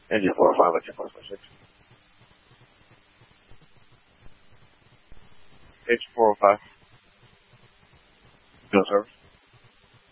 Engine 405, what's your 446? H405. No service.